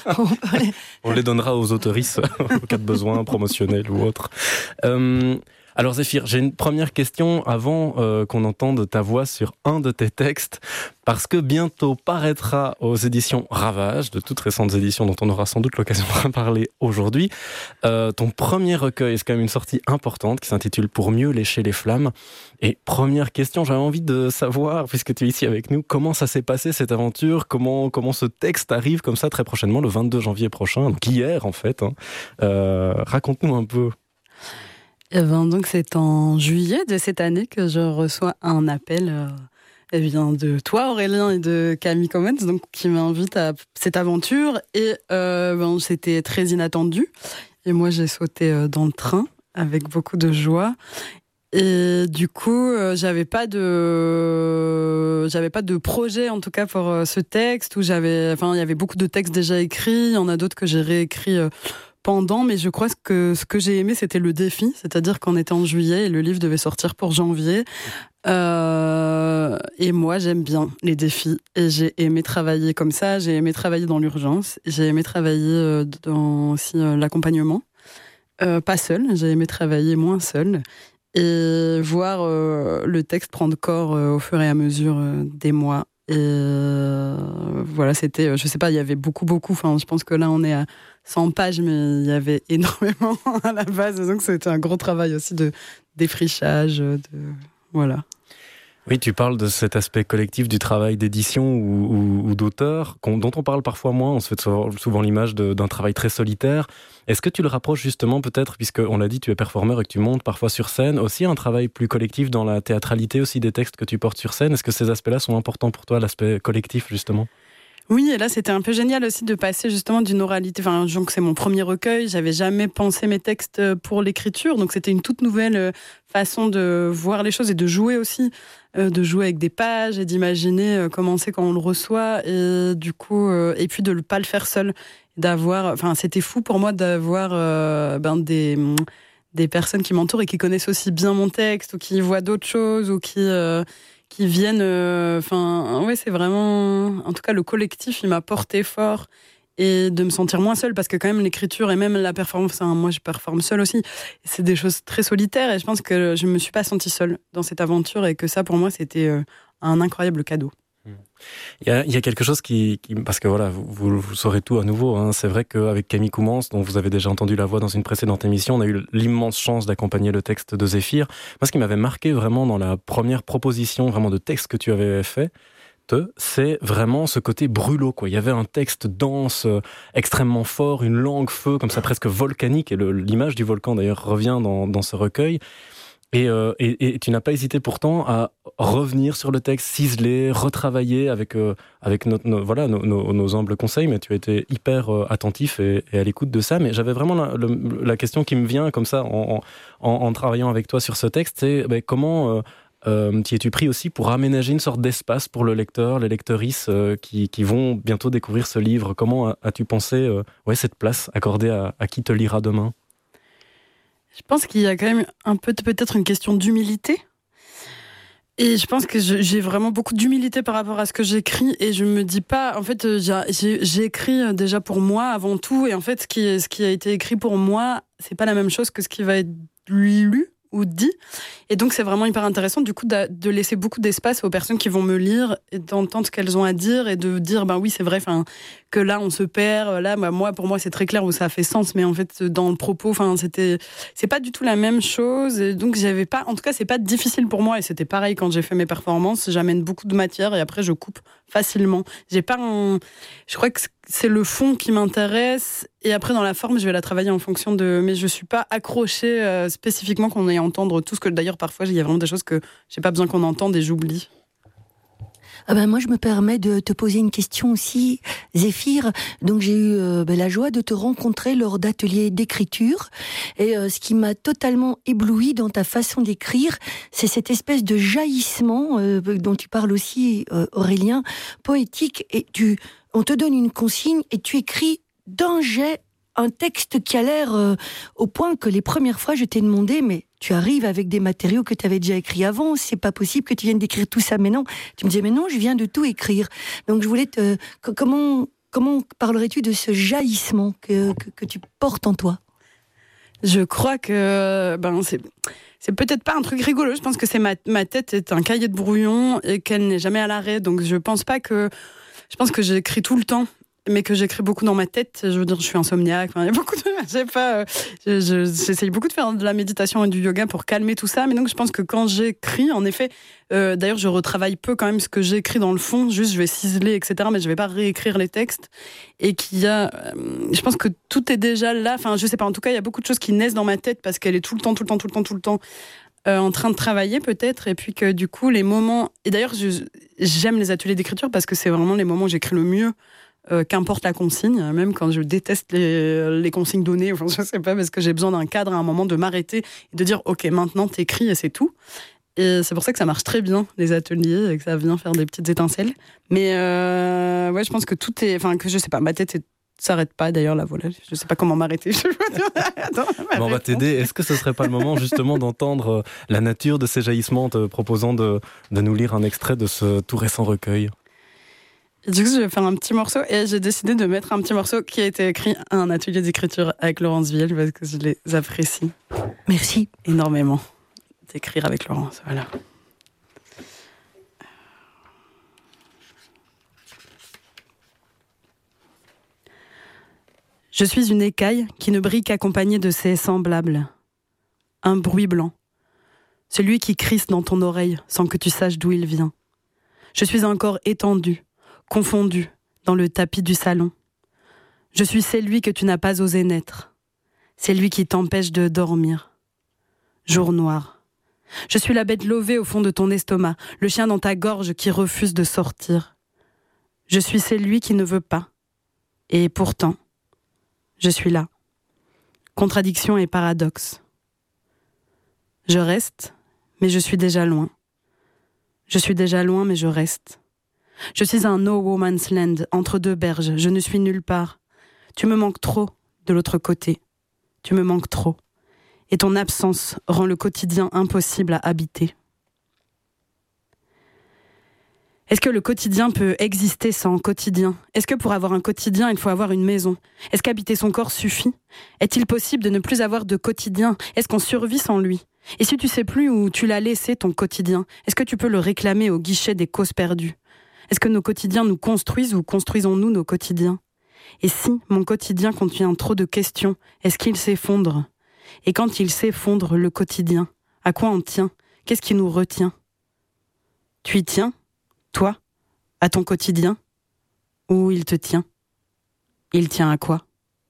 On les donnera aux autoristes au cas de besoin promotionnel ou autre. Alors Zéphyr, j'ai une première question avant qu'on entende ta voix sur un de tes textes, parce que bientôt paraîtra aux éditions Ravage, de toutes récentes éditions dont on aura sans doute l'occasion de parler aujourd'hui, ton premier recueil. C'est quand même une sortie importante qui s'intitule « Pour mieux lécher les flammes ». Et première question, j'avais envie de savoir, puisque tu es ici avec nous, comment ça s'est passé cette aventure, comment ce texte arrive comme ça très prochainement, le 22 janvier prochain, donc hier en fait. Raconte-nous un peu. Donc c'est en juillet de cette année que je reçois un appel de toi Aurélien et de Camille Commons, donc qui m'invitent à cette aventure et c'était très inattendu et moi j'ai sauté dans le train avec beaucoup de joie et du coup j'avais pas de projet en tout cas pour ce texte où il y avait beaucoup de textes déjà écrits, il y en a d'autres que j'ai réécrits pendant, mais je crois que ce que j'ai aimé, c'était le défi, c'est-à-dire qu'on était en juillet et le livre devait sortir pour janvier. Et moi, j'aime bien les défis et j'ai aimé travailler comme ça, j'ai aimé travailler dans l'urgence, j'ai aimé travailler dans aussi l'accompagnement, pas seul, j'ai aimé travailler moins seul et voir le texte prendre corps au fur et à mesure des mois. Et voilà, c'était, je sais pas, il y avait beaucoup, enfin, je pense que là on est à 100 pages, mais il y avait énormément à la base, donc c'était un gros travail aussi de défrichage, voilà. Oui, tu parles de cet aspect collectif du travail d'édition ou d'auteur, dont on parle parfois moins. On se fait souvent l'image d'un travail très solitaire. Est-ce que tu le rapproches justement peut-être, puisqu'on l'a dit, tu es performeur et que tu montes parfois sur scène, aussi un travail plus collectif dans la théâtralité aussi des textes que tu portes sur scène? Est-ce que ces aspects-là sont importants pour toi, l'aspect collectif justement? Oui, et là, c'était un peu génial aussi de passer justement d'une oralité. Enfin, donc c'est mon premier recueil. J'avais jamais pensé mes textes pour l'écriture, donc c'était une toute nouvelle façon de voir les choses et de jouer aussi, de jouer avec des pages et d'imaginer comment c'est quand on le reçoit. Et du coup, et puis de ne pas le faire seul, Enfin, c'était fou pour moi d'avoir des personnes qui m'entourent et qui connaissent aussi bien mon texte ou qui voient d'autres choses ou qui viennent, c'est vraiment, en tout cas le collectif il m'a porté fort et de me sentir moins seule parce que quand même l'écriture et même la performance, moi je performe seule aussi, c'est des choses très solitaires et je pense que je me suis pas sentie seule dans cette aventure et que ça pour moi c'était un incroyable cadeau. Il y a quelque chose parce que voilà, vous saurez tout à nouveau, hein. C'est vrai qu'avec Camille Commons, dont vous avez déjà entendu la voix dans une précédente émission, on a eu l'immense chance d'accompagner le texte de Zéphyr. Moi, ce qui m'avait marqué vraiment dans la première proposition vraiment de texte que tu avais fait, c'est vraiment ce côté brûlot, quoi. Il y avait un texte dense, extrêmement fort, une langue feu, comme ça presque volcanique, et l'image du volcan d'ailleurs revient dans ce recueil. Et tu n'as pas hésité pourtant à revenir sur le texte, ciseler, retravailler avec nos humbles conseils, mais tu as été hyper attentif et à l'écoute de ça. Mais j'avais vraiment la question qui me vient comme ça en travaillant avec toi sur ce texte, c'est comment t'y es-tu pris aussi pour aménager une sorte d'espace pour le lecteur, les lectrices qui vont bientôt découvrir ce livre? Comment as-tu pensé cette place accordée à qui te lira demain? Je pense qu'il y a quand même un peu peut-être une question d'humilité. Et je pense que j'ai vraiment beaucoup d'humilité par rapport à ce que j'écris et je me dis pas, en fait, j'ai écrit déjà pour moi avant tout et en fait, ce qui a été écrit pour moi, c'est pas la même chose que ce qui va être lu ou dit. Et donc, c'est vraiment hyper intéressant, du coup, de laisser beaucoup d'espace aux personnes qui vont me lire et d'entendre ce qu'elles ont à dire et de dire, oui, c'est vrai, que là, on se perd. Là, pour moi, c'est très clair où ça a fait sens, mais en fait, dans le propos, c'est pas du tout la même chose. Et donc, en tout cas, c'est pas difficile pour moi et c'était pareil quand j'ai fait mes performances. J'amène beaucoup de matière et après, je coupe facilement. Je crois que c'est le fond qui m'intéresse et après dans la forme je vais la travailler en fonction mais je suis pas accrochée spécifiquement qu'on ait à entendre tout ce que d'ailleurs parfois il y a vraiment des choses que j'ai pas besoin qu'on entende et j'oublie. Moi, je me permets de te poser une question aussi, Zéphyr. Donc, j'ai eu la joie de te rencontrer lors d'ateliers d'écriture. Et ce qui m'a totalement ébloui dans ta façon d'écrire, c'est cette espèce de jaillissement dont tu parles aussi, Aurélien, poétique. Et on te donne une consigne et tu écris d'un jet un texte qui a l'air au point que les premières fois, je t'ai demandé, mais tu arrives avec des matériaux que tu avais déjà écrits avant, c'est pas possible que tu viennes d'écrire tout ça, mais non. Tu me disais, mais non, je viens de tout écrire. Donc je voulais comment comment parlerais-tu de ce jaillissement que tu portes en toi ? Je crois que c'est peut-être pas un truc rigolo. Je pense que c'est ma tête est un cahier de brouillon et qu'elle n'est jamais à l'arrêt. Donc je pense que j'écris tout le temps, mais que j'écris beaucoup dans ma tête. Je veux dire, je suis insomniaque. Enfin, il y a beaucoup de, j'essaye beaucoup de faire de la méditation et du yoga pour calmer tout ça. Mais donc je pense que quand j'écris, en effet, d'ailleurs je retravaille peu quand même ce que j'écris dans le fond. Juste je vais ciseler, etc. Mais je vais pas réécrire les textes. Et je pense que tout est déjà là. Enfin, je sais pas. En tout cas, il y a beaucoup de choses qui naissent dans ma tête parce qu'elle est tout le temps en train de travailler peut-être. Et puis que du coup, les moments. Et d'ailleurs, j'aime les ateliers d'écriture parce que c'est vraiment les moments où j'écris le mieux. Qu'importe la consigne, même quand je déteste les consignes données, enfin, je sais pas, parce que j'ai besoin d'un cadre à un moment de m'arrêter et de dire ok, maintenant t'écris et c'est tout. Et c'est pour ça que ça marche très bien les ateliers et que ça vient faire des petites étincelles. Mais ouais, je pense que tout est, enfin que je sais pas, ma tête s'arrête pas. D'ailleurs là, voilà, je sais pas comment m'arrêter. On va t'aider. Est-ce que ce serait pas le moment justement d'entendre la nature de ces jaillissements, en te proposant de nous lire un extrait de ce tout récent recueil? Et du coup, je vais faire un petit morceau et j'ai décidé de mettre un petit morceau qui a été écrit à un atelier d'écriture avec Laurence Viel parce que je les apprécie. Merci. Énormément d'écrire avec Laurence, voilà. Je suis une écaille qui ne brille qu'accompagnée de ses semblables. Un bruit blanc. Celui qui crisse dans ton oreille sans que tu saches d'où il vient. Je suis un corps étendu, confondu dans le tapis du salon. Je suis celui que tu n'as pas osé naître. C'est lui qui t'empêche de dormir. Jour noir. Je suis la bête levée au fond de ton estomac, le chien dans ta gorge qui refuse de sortir. Je suis celui qui ne veut pas. Et pourtant, je suis là. Contradiction et paradoxe. Je reste, mais je suis déjà loin. Je suis déjà loin, mais je reste. Je suis un no woman's land, entre deux berges, je ne suis nulle part. Tu me manques trop de l'autre côté. Tu me manques trop. Et ton absence rend le quotidien impossible à habiter. Est-ce que le quotidien peut exister sans quotidien ? Est-ce que pour avoir un quotidien, il faut avoir une maison ? Est-ce qu'habiter son corps suffit ? Est-il possible de ne plus avoir de quotidien ? Est-ce qu'on survit sans lui ? Et si tu sais plus où tu l'as laissé, ton quotidien, est-ce que tu peux le réclamer au guichet des causes perdues ? Est-ce que nos quotidiens nous construisent ou construisons-nous nos quotidiens ? Et si mon quotidien contient trop de questions, est-ce qu'il s'effondre ? Et quand il s'effondre, le quotidien, à quoi on tient ? Qu'est-ce qui nous retient ? Tu y tiens ? Toi ? À ton quotidien ? Ou il te tient ? Il tient à quoi ?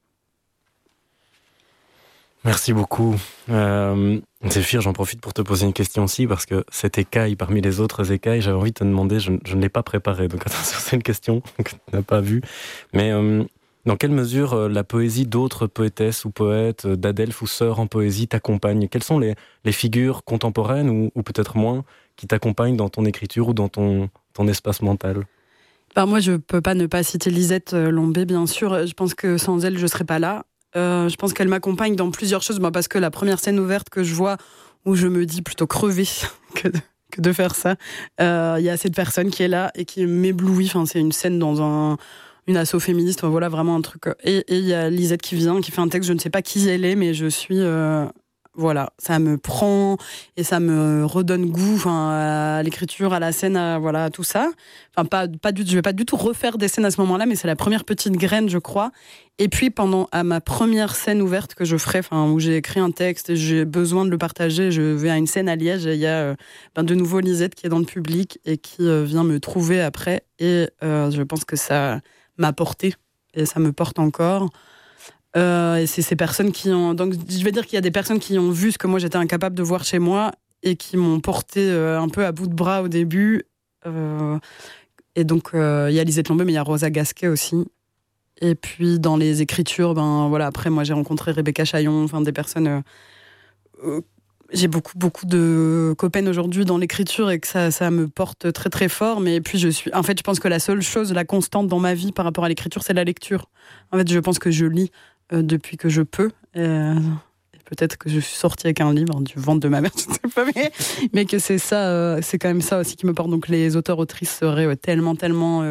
Merci beaucoup. Zéphyr, j'en profite pour te poser une question aussi, parce que cette écaille parmi les autres écailles, j'avais envie de te demander, je ne l'ai pas préparée, donc attention, c'est une question que tu n'as pas vue, mais dans quelle mesure la poésie d'autres poétesses ou poètes, d'Adelph ou sœurs en poésie t'accompagne ? Quelles sont les figures contemporaines ou peut-être moins qui t'accompagnent dans ton écriture ou dans ton espace mental ? Moi, je peux pas ne pas citer Lisette Lombé, bien sûr. Je pense que sans elle, je serais pas là. Je pense qu'elle m'accompagne dans plusieurs choses, parce que la première scène ouverte que je vois, où je me dis plutôt crever que de faire ça, il y a cette personne qui est là et qui m'éblouit. Enfin, c'est une scène dans une asso féministe, voilà, vraiment un truc. Et il y a Lisette qui vient, qui fait un texte, je ne sais pas qui elle est, mais je suis... voilà, ça me prend et ça me redonne goût à l'écriture, à la scène, à tout ça. Enfin, je vais pas du tout refaire des scènes à ce moment-là, mais c'est la première petite graine, je crois. Et puis, à ma première scène ouverte que je ferai, où j'ai écrit un texte et j'ai besoin de le partager, je vais à une scène à Liège et il y a de nouveau Lisette qui est dans le public et qui vient me trouver après. Et je pense que ça m'a porté et ça me porte encore. Et c'est ces personnes qui ont... Donc, je vais dire qu'il y a des personnes qui ont vu ce que moi j'étais incapable de voir chez moi et qui m'ont porté un peu à bout de bras au début. Et donc, il y a Lisette Lombé, mais il y a Rosa Gasquet aussi. Et puis, dans les écritures, après, moi, j'ai rencontré Rebecca Chaillon, des personnes... j'ai beaucoup de copaines aujourd'hui dans l'écriture et que ça me porte très, très fort. Mais puis, je pense que la seule chose, la constante dans ma vie par rapport à l'écriture, c'est la lecture. En fait, je pense que je lis depuis que je peux. Et peut-être que je suis sortie avec un livre du ventre de ma mère, je ne sais pas, mais que c'est ça, c'est quand même ça aussi qui me porte. Donc les auteurs-autrices seraient tellement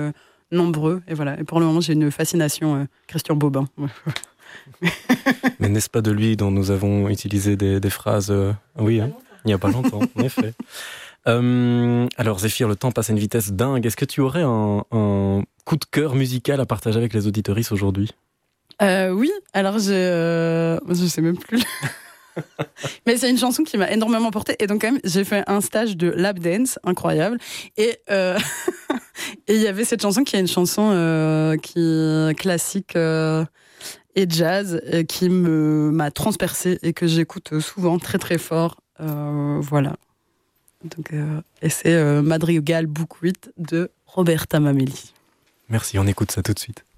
nombreux. Et voilà. Et pour le moment, j'ai une fascination Christian Bobin. Mais n'est-ce pas de lui dont nous avons utilisé des phrases oui, hein, il n'y a pas longtemps, en effet. Alors Zéphyr, le temps passe à une vitesse dingue. Est-ce que tu aurais un coup de cœur musical à partager avec les auditoristes aujourd'hui ? Oui, alors je sais même plus. Mais c'est une chanson qui m'a énormément portée. Et donc quand même, j'ai fait un stage de lap dance incroyable. Et il y avait cette chanson qui est une chanson qui classique et jazz qui m'a transpercée et que j'écoute souvent très très fort. Voilà. Donc, et c'est Madrigal Book 8 de Roberta Mameli. Merci, on écoute ça tout de suite.